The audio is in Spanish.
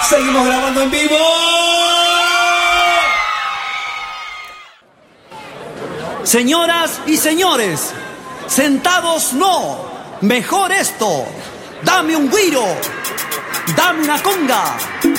Seguimos grabando en vivo. Señoras y señores, sentados no, mejor esto. Dame un güiro, dame una conga.